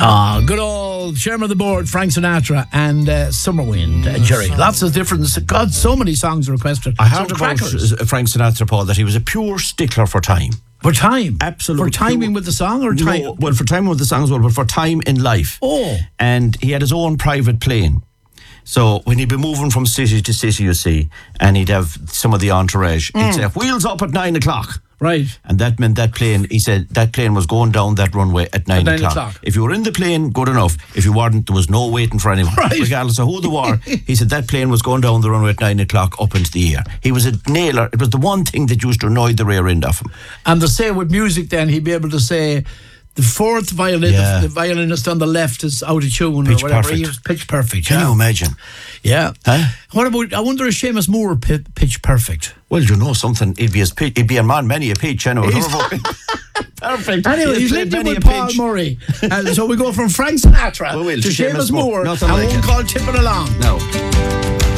Good old chairman of the board, Frank Sinatra, and Summer Wind, Jerry. Lots of different, God, so many songs requested. I heard about Frank Sinatra, Paul, that he was a pure stickler for time. For time? Absolutely. For timing with the song or time? No, well, for timing with the song as well, but for time in life. Oh. And he had his own private plane. So when he'd be moving from city to city, you see, and he'd have some of the entourage, he'd say, wheels up at 9 o'clock. Right. And that meant that plane, he said, that plane was going down that runway at 9 o'clock. If you were in the plane, good enough. If you weren't, there was no waiting for anyone. Right. Regardless of who they were, he said that plane was going down the runway at 9 o'clock up into the air. He was a nailer. It was the one thing that used to annoy the rear end of him. And the say with music then, he'd be able to say, the fourth violin, the violinist on the left is out of tune or whatever. Perfect. He was pitch perfect. Can you imagine? Yeah. Huh? What about, I wonder if Seamus Moore pitch perfect? Well, you know something, he'd be a man many a pitch, you know. Perfect. Anyway, he's linked in with Paul Murray. So we go from Frank Sinatra to Seamus Moore, Nothing and like we'll it. call tipping along.